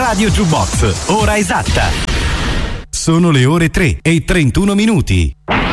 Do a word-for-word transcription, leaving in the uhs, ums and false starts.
Radio Jukebox, ora esatta. Sono le ore tre e trentuno minuti.